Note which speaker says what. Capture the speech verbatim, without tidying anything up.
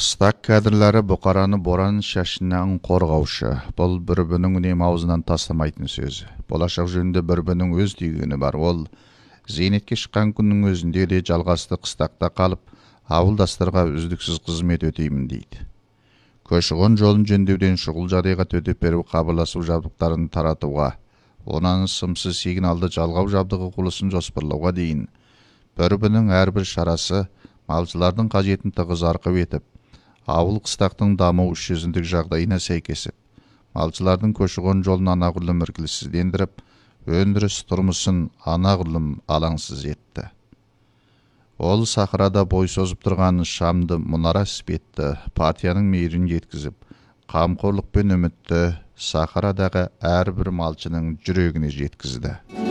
Speaker 1: Қыстақ кәдірлері бұқараны боран шашынан қорғаушы. Бұл бір-бірінің үнемі аузынан тастамайтын сөзі. Болашақ жөнінде бір-бірінің өз түйгені бар. Ол зейнетке шыққан күннің өзінде де жалғасты қыстақта қалып, ауылдастарға үздіксіз қызмет өтеймін дейді. Көші-қон жолын жөндеуден шұғыл жағдайға төтеп беріп хабарласу жабдықтарын таратуға, онан сымсыз сигналды жалғау жабдығы құрылысын жоспарлауға дейін бір-бірінің әрбір шарасы малшылардың қажетін тығыз арқау етіп, ауыл қыстақтың даму үш жүзіндік жағдайына сәйкесіп, малшылардың көші-қон жолын анағұрлым іркіліссіздендіріп, өндіріс тұрмысын анағұрлым алаңсыз етті. Ол сахарада бой созып тұрған шамды мұнара іспетті, партияның мейірін жеткізіп, қамқорлық пен үмітті сахарадағы әрбір малшының жүрегіне жеткізді.